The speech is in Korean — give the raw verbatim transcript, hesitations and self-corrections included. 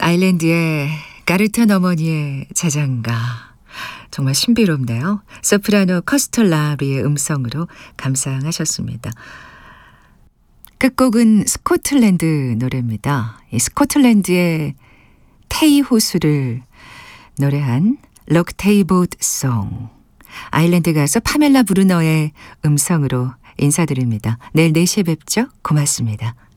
아일랜드의 까르탄 어머니의 자장가. 정말 신비롭네요. 소프라노 커스털라비의 음성으로 감상하셨습니다. 끝곡은 스코틀랜드 노래입니다. 이 스코틀랜드의 테이 호수를 노래한 록테이보드 송. 아일랜드 가수 파멜라 브루너의 음성으로 인사드립니다. 내일 네 시에 뵙죠. 고맙습니다.